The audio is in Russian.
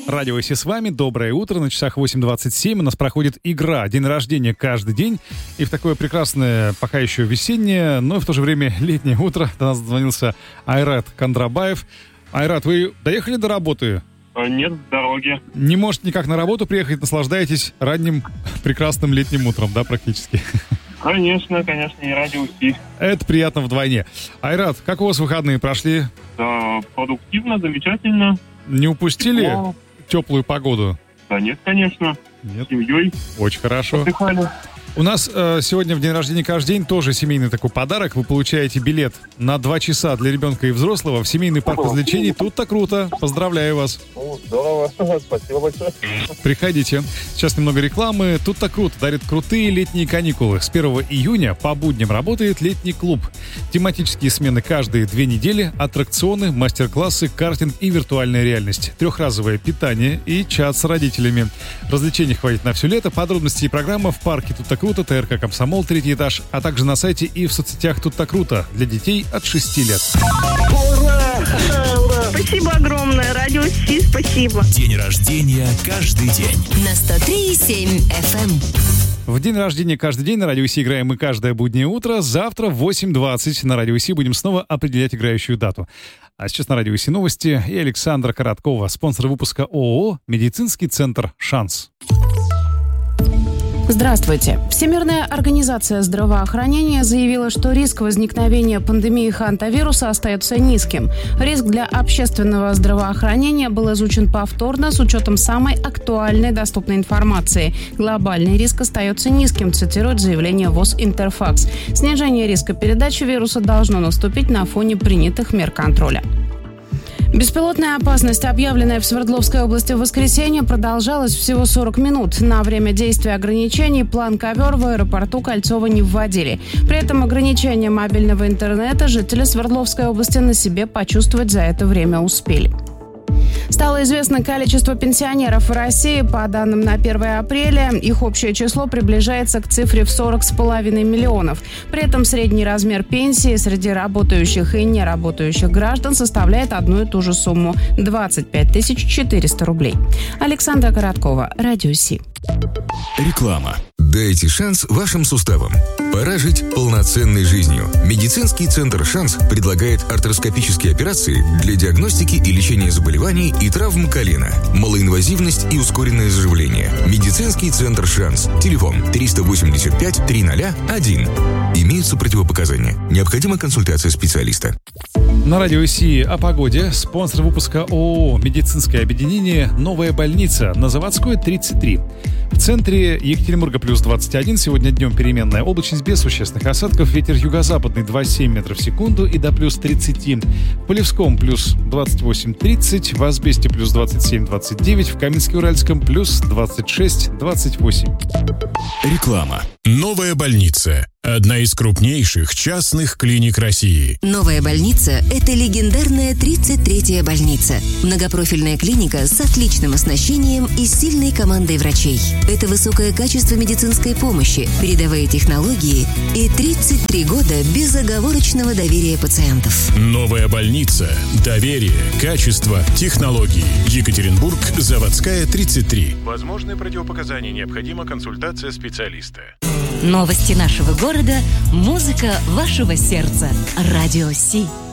Радио Си с вами. Доброе утро. На часах 8:27 у нас проходит игра «День рождения каждый день». И в такое прекрасное, пока еще весеннее, но в то же время летнее утро до нас дозвонился Айрат Кандрабаев. Айрат, вы доехали до работы? Нет, в дороге. Не можете никак на работу приехать, наслаждаетесь ранним прекрасным летним утром, да, практически? Конечно, и Радио Си. Это приятно вдвойне. Айрат, как у вас выходные прошли? Да, продуктивно, замечательно. Не упустили теплую погоду? Да нет, конечно. Нет. С семьей. Очень хорошо. Отдыхали. У нас сегодня в день рождения каждый день тоже семейный такой подарок. Вы получаете билет на 2 часа для ребенка и взрослого в семейный парк развлечений. Тут-то круто. Поздравляю вас. Здорово. Спасибо большое. Приходите. Сейчас немного рекламы. Тут-то круто. Дарит крутые летние каникулы. С 1 июня по будням работает летний клуб. Тематические смены каждые 2 недели, аттракционы, мастер-классы, картинг и виртуальная реальность. 3-разовое питание и чат с родителями. Развлечений хватит на все лето. Подробности и программа в парке «Тут-то круто», ТРК «Комсомол», 3-й этаж, а также на сайте и в соцсетях «Тут-то круто» для детей от 6 лет. Ура! Ура! Спасибо огромное. Радио Си, спасибо. День рождения каждый день. На 103,7 FM. В день рождения каждый день на Радио Си играем мы каждое буднее утро. Завтра в 8:20 на Радио Си будем снова определять играющую дату. А сейчас на Радио Си новости и Александра Короткова, спонсор выпуска ООО «Медицинский центр Шанс». Здравствуйте. Всемирная организация здравоохранения заявила, что риск возникновения пандемии хантавируса остается низким. Риск для общественного здравоохранения был изучен повторно с учетом самой актуальной доступной информации. Глобальный риск остается низким, цитирует заявление ВОЗ «Интерфакс». Снижение риска передачи вируса должно наступить на фоне принятых мер контроля. Беспилотная опасность, объявленная в Свердловской области в воскресенье, продолжалась всего 40 минут. На время действия ограничений план «Ковер» в аэропорту Кольцово не вводили. При этом ограничения мобильного интернета жители Свердловской области на себе почувствовать за это время успели. Стало известно количество пенсионеров в России. По данным на 1 апреля, их общее число приближается к цифре в 40,5 миллионов. При этом средний размер пенсии среди работающих и неработающих граждан составляет одну и ту же сумму – 25 400 рублей. Александра Короткова, Радио Си. Реклама. Дайте шанс вашим суставам. Пора жить полноценной жизнью. Медицинский центр «Шанс» предлагает артроскопические операции для диагностики и лечения заболеваний и травм колена, малоинвазивность и ускоренное заживление. Медицинский центр «Шанс». Телефон 385-301. Имеются противопоказания. Необходима консультация специалиста. На Радио Си о погоде. Спонсор выпуска ООО «Медицинское объединение. Новая больница» на Заводской, 33. В центре Екатеринбурга плюс 21. Сегодня днем переменная облачность без существенных осадков. Ветер юго-западный 2,7 метров в секунду и до плюс 30. В Полевском плюс 28-30. В Азбесте плюс 27-29. В Каменске-Уральском плюс 26-28. Реклама. Новая больница. Одна из крупнейших частных клиник России. Новая больница – это легендарная 33-я больница. Многопрофильная клиника с отличным оснащением и сильной командой врачей. Это высокое качество медицинской помощи, передовые технологии и 33 года безоговорочного доверия пациентов. Новая больница. Доверие, качество, технологии. Екатеринбург, Заводская, 33. Возможны противопоказания, необходима консультация специалиста. Новости нашего города, музыка вашего сердца. Радио Си.